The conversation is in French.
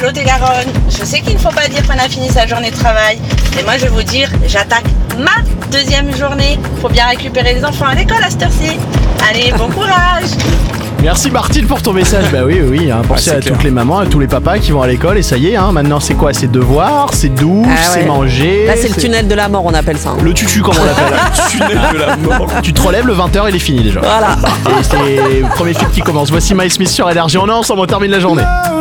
Lot-et-Garonne. Je sais qu'il ne faut pas dire qu'on a fini sa journée de travail, mais moi je vais vous dire, j'attaque ma deuxième journée. Faut bien récupérer les enfants à l'école à cette heure-ci. Allez, bon courage. Merci Martine pour ton message. Bah oui, pensez c'est à clair. toutes les mamans, à tous les papas qui vont à l'école et ça y est, maintenant c'est quoi? C'est devoir, c'est douche, c'est manger. Là, c'est le tunnel de la mort, on appelle ça. Le tutu, comme on l'appelle. Tunnel de la mort. Tu te relèves, le 20h, il est fini déjà. Voilà. Et c'est le premier film qui commence. Voici My Smith sur LRG. On est ensemble, on termine la journée.